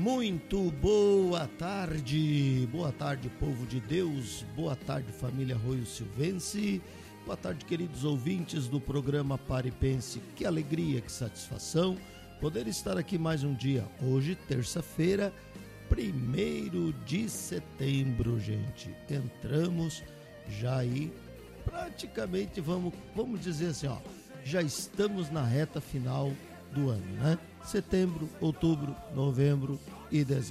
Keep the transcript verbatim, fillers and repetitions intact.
Muito boa tarde, boa tarde, povo de Deus, boa tarde, família Arroio Silvense, boa tarde, queridos ouvintes do programa Pare e Pense. Que alegria, que satisfação poder estar aqui mais um dia, hoje, terça-feira, primeiro de setembro, gente. Entramos já aí, praticamente, vamos, vamos dizer assim, ó, já estamos na reta final do ano, né? Setembro, outubro, novembro e dezembro.